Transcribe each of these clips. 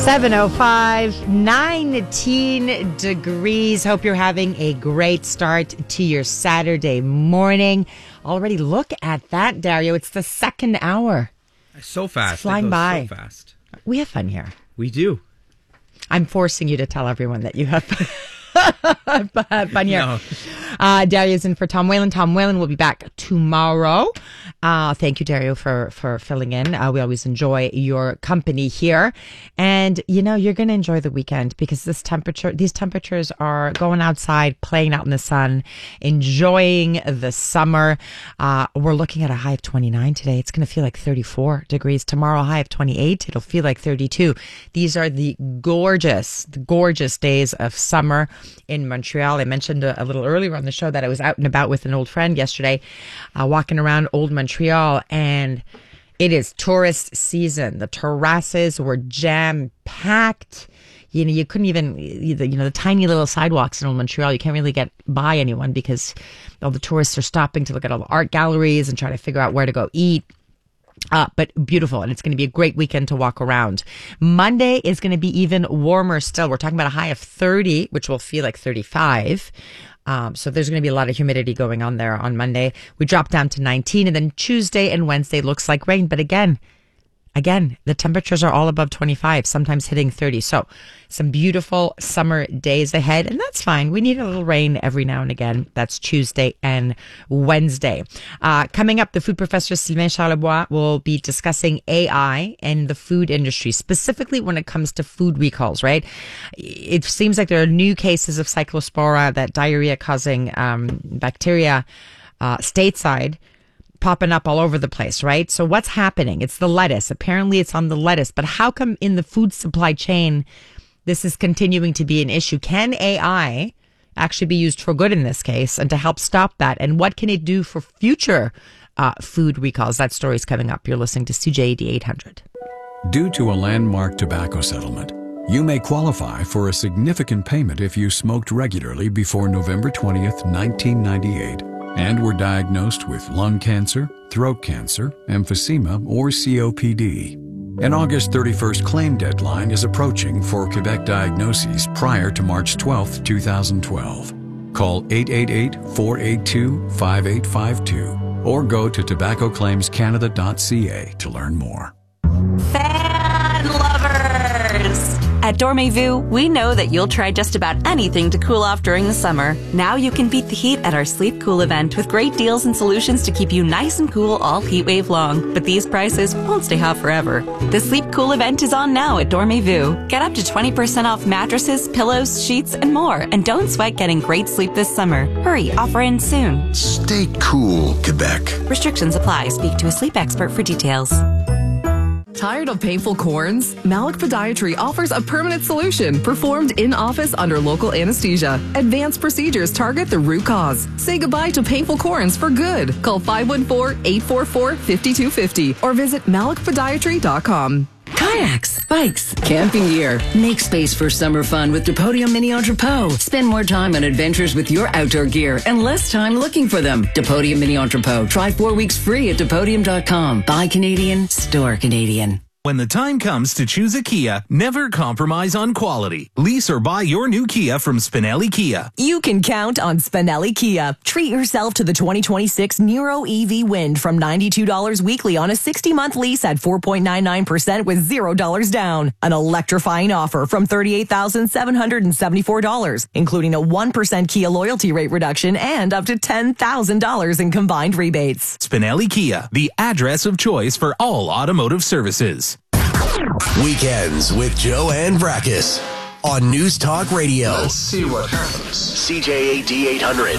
7:05, 19 degrees. Hope you're having a great start to your Saturday morning. Already look at that, Dario. It's the second hour. So fast. It's flying by. So fast. We have fun here. We do. I'm forcing you to tell everyone that you have fun here. No. Dario's in for Tom Whalen. Tom Whalen will be back tomorrow. Thank you, Dario, for filling in. We always enjoy your company here. And, you know, you're going to enjoy the weekend because these temperatures are going outside, playing out in the sun, enjoying the summer. We're looking at a high of 29 today. It's going to feel like 34 degrees. Tomorrow, a high of 28. It'll feel like 32. These are the gorgeous days of summer in Montreal. I mentioned a little earlier on the show that I was out and about with an old friend yesterday, walking around Old Montreal, and it is tourist season. The terraces were jam-packed. You know, you couldn't even, the tiny little sidewalks in Old Montreal, you can't really get by anyone because all the tourists are stopping to look at all the art galleries and try to figure out where to go eat. But beautiful, and it's going to be a great weekend to walk around. Monday is going to be even warmer still. We're talking about a high of 30, which will feel like 35. So there's going to be a lot of humidity going on there on Monday. We drop down to 19, and then Tuesday and Wednesday looks like rain. But again, the temperatures are all above 25, sometimes hitting 30. So some beautiful summer days ahead, and that's fine. We need a little rain every now and again. That's Tuesday and Wednesday. Coming up, the food professor Sylvain Charlebois will be discussing AI and the food industry, specifically when it comes to food recalls, right? It seems like there are new cases of Cyclospora, that diarrhea-causing bacteria, stateside, popping up all over the place, right? So what's happening? It's the lettuce. Apparently it's on the lettuce. But how come in the food supply chain this is continuing to be an issue? Can AI actually be used for good in this case and to help stop that? And what can it do for future food recalls? That story's coming up. You're listening to CJAD 800. Due to a landmark tobacco settlement, you may qualify for a significant payment if you smoked regularly before November 20th, 1998. And were diagnosed with lung cancer, throat cancer, emphysema, or COPD. An August 31st claim deadline is approaching for Quebec diagnoses prior to March 12, 2012. Call 888-482-5852 or go to tobaccoclaimscanada.ca to learn more. Fan lovers! At Dormez-vous, we know that you'll try just about anything to cool off during the summer. Now you can beat the heat at our Sleep Cool event with great deals and solutions to keep you nice and cool all heat wave long. But these prices won't stay hot forever. The Sleep Cool event is on now at Dormez-vous. Get up to 20% off mattresses, pillows, sheets, and more. And don't sweat getting great sleep this summer. Hurry, offer ends soon. Stay cool, Quebec. Restrictions apply. Speak to a sleep expert for details. Tired of painful corns? Malik Podiatry offers a permanent solution performed in office under local anesthesia. Advanced procedures target the root cause. Say goodbye to painful corns for good. Call 514-844-5250 or visit malikpodiatry.com. Kayaks, bikes, camping gear. Make space for summer fun with Depodium Mini Entrepot. Spend more time on adventures with your outdoor gear and less time looking for them. Depodium Mini Entrepot. Try 4 weeks free at Depodium.com. Buy Canadian, store Canadian. When the time comes to choose a Kia, never compromise on quality. Lease or buy your new Kia from Spinelli Kia. You can count on Spinelli Kia. Treat yourself to the 2026 Niro EV Wind from $92 weekly on a 60-month lease at 4.99% with $0 down. An electrifying offer from $38,774, including a 1% Kia loyalty rate reduction and up to $10,000 in combined rebates. Spinelli Kia, the address of choice for all automotive services. Weekends with Joanne Brakis on News Talk Radio. Let's see what happens. CJAD 800.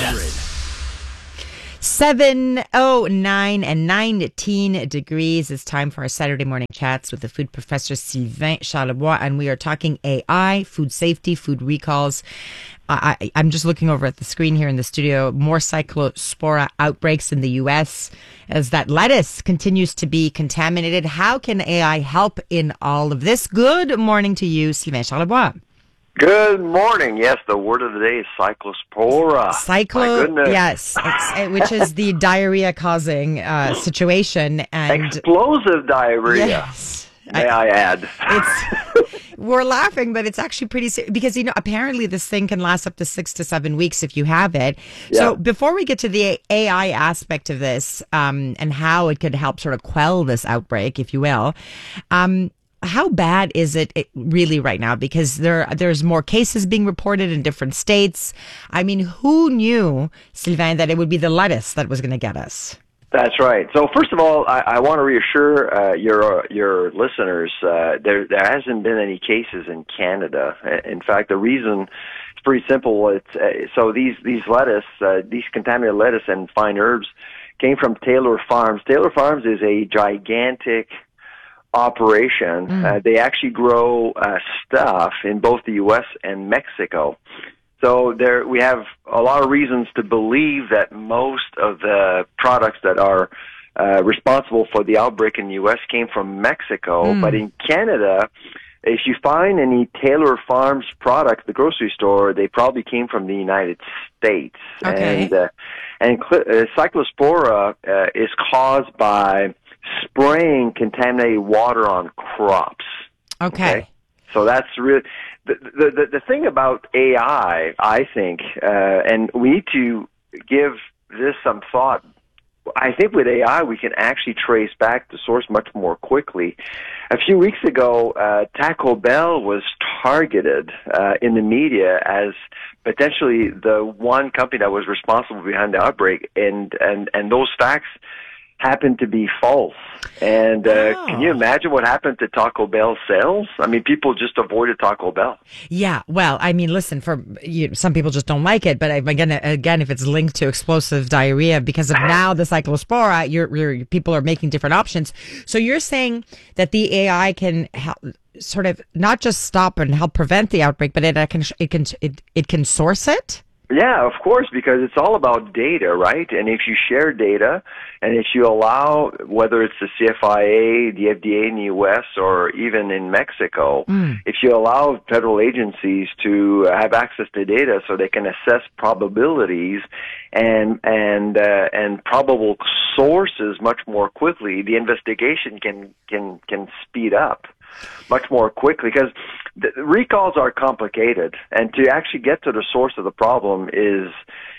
7:09 and 19 degrees. It's time for our Saturday morning chats with the food professor Sylvain Charlebois, and we are talking AI, food safety, food recalls. I'm just looking over at the screen here in the studio. More Cyclospora outbreaks in the U.S. as that lettuce continues to be contaminated. How can AI help in all of this? Good morning to you, Sylvain Charlebois. Good morning. Yes, the word of the day is Cyclospora. Yes, which is the diarrhea-causing situation. And explosive diarrhea. Yes. May I add? We're laughing, but it's actually pretty serious because, apparently this thing can last up to 6 to 7 weeks if you have it. Yeah. So before we get to the AI aspect of this and how it could help sort of quell this outbreak, if you will, how bad is it really right now? Because there's more cases being reported in different states. I mean, who knew, Sylvain, that it would be the lettuce that was going to get us? That's right. So first of all, I want to reassure your listeners there hasn't been any cases in Canada. In fact, the reason is pretty simple. It's so these lettuce, these contaminated lettuce and fine herbs came from Taylor Farms. Taylor Farms is a gigantic operation. They actually grow stuff in both the U.S. and Mexico. So we have a lot of reasons to believe that most of the products that are responsible for the outbreak in the U.S. came from Mexico. But in Canada, if you find any Taylor Farms products at the grocery store, they probably came from the United States. Okay. And Cyclospora is caused by spraying contaminated water on crops. Okay. So that's really the thing about AI, I think, and we need to give this some thought. I think with AI, we can actually trace back the source much more quickly. A few weeks ago, Taco Bell was targeted in the media as potentially the one company that was responsible behind the outbreak, and those facts happened to be false. And can you imagine what happened to Taco Bell sales? I mean, people just avoided Taco Bell. Yeah, well, I mean, listen, some people just don't like it, but again, if it's linked to explosive diarrhea because of now the Cyclospora, your people are making different options. So you're saying that the AI can help, sort of not just stop and help prevent the outbreak, but it can source it? Yeah, of course, because it's all about data, right? And if you share data, and if you allow, whether it's the CFIA, the FDA in the U.S., or even in Mexico, if you allow federal agencies to have access to data so they can assess probabilities and probable sources much more quickly, the investigation can speed up much more quickly, because the recalls are complicated, and to actually get to the source of the problem is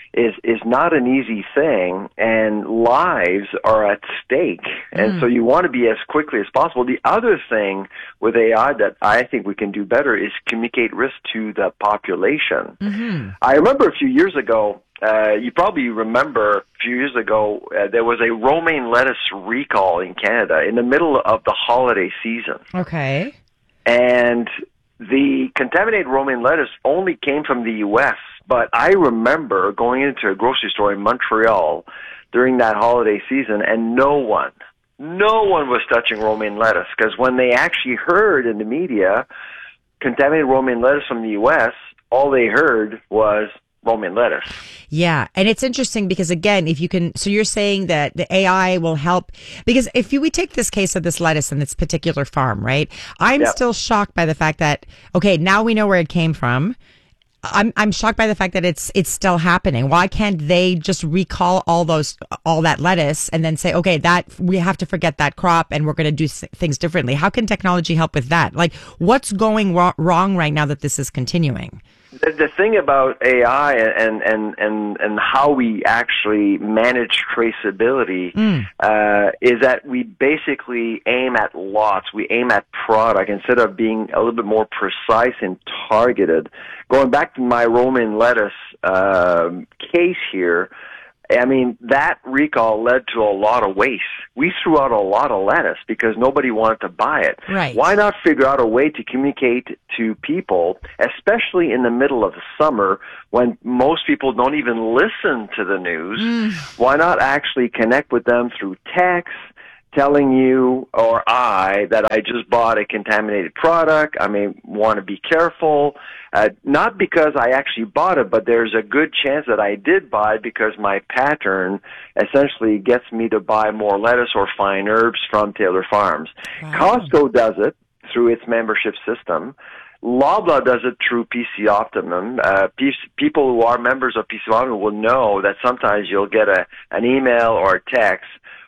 not an easy thing, and lives are at stake, and so you want to be as quickly as possible. The other thing with AI that I think we can do better is communicate risk to the population. I remember a few years ago, you probably remember a few years ago, there was a romaine lettuce recall in Canada in the middle of the holiday season. Okay. And the contaminated romaine lettuce only came from the U.S., but I remember going into a grocery store in Montreal during that holiday season, and no one was touching romaine lettuce, because when they actually heard in the media contaminated romaine lettuce from the U.S., all they heard was romaine lettuce. Yeah. And it's interesting because, again, so you're saying that the AI will help, because if we take this case of this lettuce and this particular farm, right? I'm still shocked by the fact that, okay, now we know where it came from. I'm shocked by the fact that it's still happening. Why can't they just recall all that lettuce and then say, okay, that we have to forget that crop and we're going to do things differently? How can technology help with that? Like, what's going wrong right now that this is continuing? The thing about AI and how we actually manage traceability is that we basically aim at lots. We aim at product instead of being a little bit more precise and targeted. Going back to my romaine lettuce case here, I mean, that recall led to a lot of waste. We threw out a lot of lettuce because nobody wanted to buy it. Right. Why not figure out a way to communicate to people, especially in the middle of the summer when most people don't even listen to the news? Why not actually connect with them through text, telling you or I that I just bought a contaminated product? I may want to be careful. Not because I actually bought it, but there's a good chance that I did buy it because my pattern essentially gets me to buy more lettuce or fine herbs from Taylor Farms. Wow. Costco does it through its membership system. Loblaw does it through PC Optimum. People who are members of PC Optimum will know that sometimes you'll get an email or a text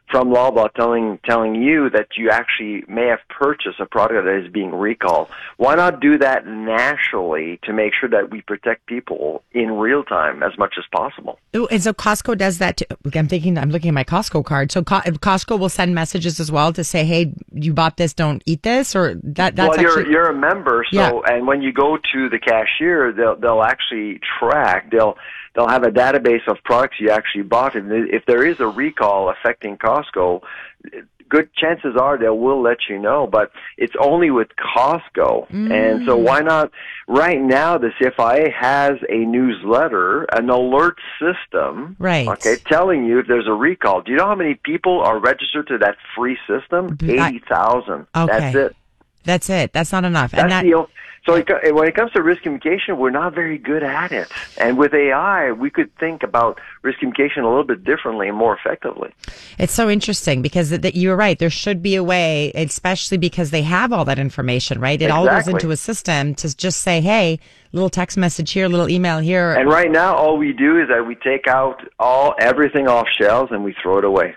from Loblaw telling you that you actually may have purchased a product that is being recalled. Why not do that nationally to make sure that we protect people in real time as much as possible? Ooh, and so Costco does that too. I'm looking at my Costco card. So Costco will send messages as well to say, hey, you bought this, don't eat this, or that's you're a member, so yeah. And when you go to the cashier, they'll actually track. They'll have a database of products you actually bought, and if there is a recall affecting Costco, good chances are they will let you know, but it's only with Costco. And so why not? Right now, the CFIA has a newsletter, an alert system, right? Okay, telling you if there's a recall. Do you know how many people are registered to that free system? 80,000. Okay. That's it. That's not enough. So when it comes to risk communication, we're not very good at it. And with AI, we could think about risk communication a little bit differently and more effectively. It's so interesting because you're right. There should be a way, especially because they have all that information, right? It all goes into a system to just say, hey, little text message here, little email here. And right now, all we do is that we take out everything off shelves and we throw it away.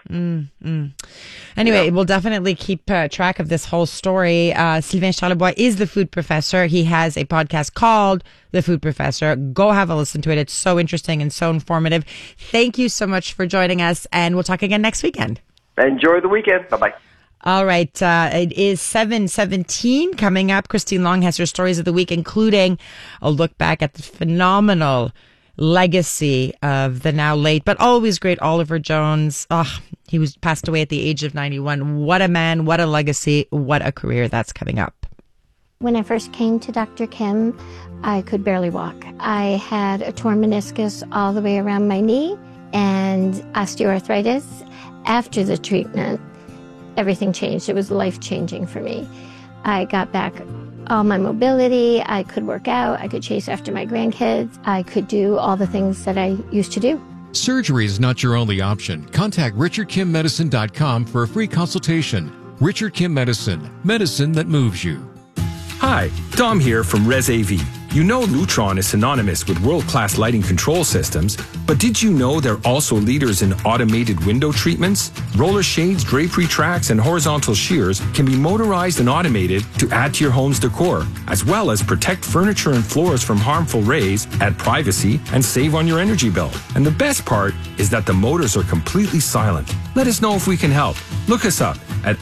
Anyway, we'll definitely keep track of this whole story. Sylvain Charlebois is the food professor. He has a podcast called The Food Professor. Go have a listen to it. It's so interesting and so informative. Thank you so much for joining us, and we'll talk again next weekend. Enjoy the weekend. Bye-bye. All right. It is 7:17 coming up. Christine Long has her stories of the week, including a look back at the phenomenal legacy of the now late but always great Oliver Jones. He was passed away at the age of 91. What a man, what a legacy, what a career. That's coming up. When I first came to Dr. Kim, I could barely walk. I had a torn meniscus all the way around my knee and osteoarthritis. After the treatment, everything changed. It was life-changing for me. I got back all my mobility. I could work out. I could chase after my grandkids. I could do all the things that I used to do. Surgery is not your only option. Contact RichardKimMedicine.com for a free consultation. Richard Kim Medicine. Medicine that moves you. Hi, Dom here from ResAV. You know Lutron is synonymous with world-class lighting control systems, but did you know they're also leaders in automated window treatments? Roller shades, drapery tracks, and horizontal shears can be motorized and automated to add to your home's decor, as well as protect furniture and floors from harmful rays, add privacy, and save on your energy bill. And the best part is that the motors are completely silent. Let us know if we can help. Look us up at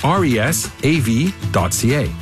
resav.ca.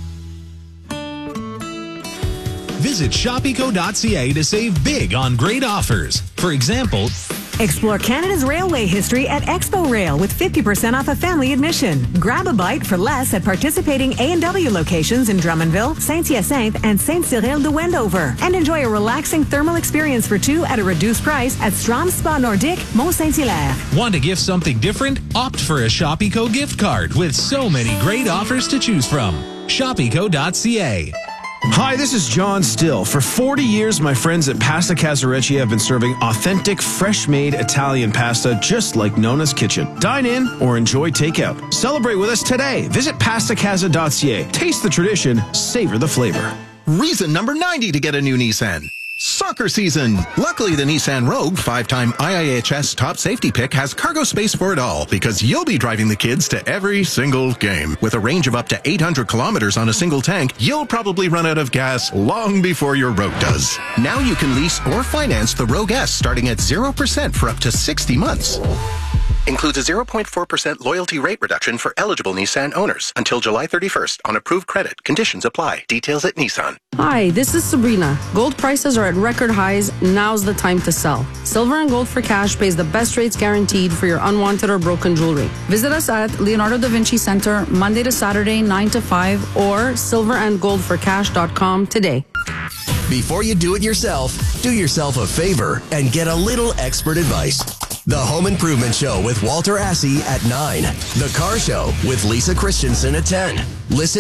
Visit shopeco.ca to save big on great offers. For example, explore Canada's railway history at Expo Rail with 50% off a family admission. Grab a bite for less at participating A&W locations in Drummondville, Saint-Hyacinthe, and Saint-Cyril de Wendover. And enjoy a relaxing thermal experience for two at a reduced price at Strom Spa Nordique, Mont-Saint-Hilaire. Want to gift something different? Opt for a Shopeco gift card with so many great offers to choose from. Shopeco.ca. Hi, this is John Still. For 40 years, my friends at Pasta Casarecci have been serving authentic, fresh-made Italian pasta just like Nona's Kitchen. Dine in or enjoy takeout. Celebrate with us today. Visit pastacasa.ca. Taste the tradition, savor the flavor. Reason number 90 to get a new Nissan. Soccer season. Luckily, the Nissan Rogue, 5-time IIHS top safety pick, has cargo space for it all because you'll be driving the kids to every single game. With a range of up to 800 kilometers on a single tank, you'll probably run out of gas long before your Rogue does. Now you can lease or finance the Rogue S starting at 0% for up to 60 months. Includes a 0.4% loyalty rate reduction for eligible Nissan owners until July 31st on approved credit. Conditions apply. Details at Nissan. Hi, this is Sabrina. Gold prices are at record highs. Now's the time to sell. Silver and Gold for Cash pays the best rates guaranteed for your unwanted or broken jewelry. Visit us at Leonardo da Vinci Center Monday to Saturday, 9 to 5 or silverandgoldforcash.com today. Before you do it yourself, do yourself a favor and get a little expert advice. The Home Improvement Show with Walter Assey at 9. The Car Show with Lisa Christensen at 10. Listen